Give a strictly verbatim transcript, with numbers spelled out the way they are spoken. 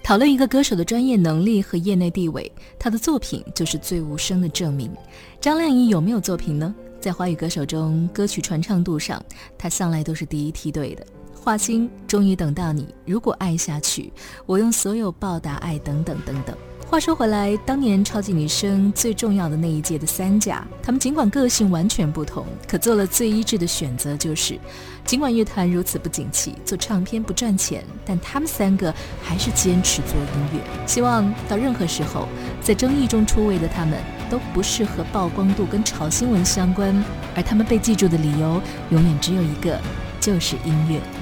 讨论一个歌手的专业能力和业内地位，他的作品就是最无声的证明。张靓颖有没有作品呢？在华语歌手中，歌曲传唱度上，她向来都是第一梯队的。华星，终于等到你，如果爱下去，我用所有报答爱，等等等等。话说回来，当年超级女声最重要的那一届的三甲，她们尽管个性完全不同，可做了最一致的选择，就是尽管乐坛如此不景气，做唱片不赚钱，但她们三个还是坚持做音乐。希望到任何时候，在争议中出位的她们都不是和曝光度跟炒新闻相关，而她们被记住的理由永远只有一个，就是音乐。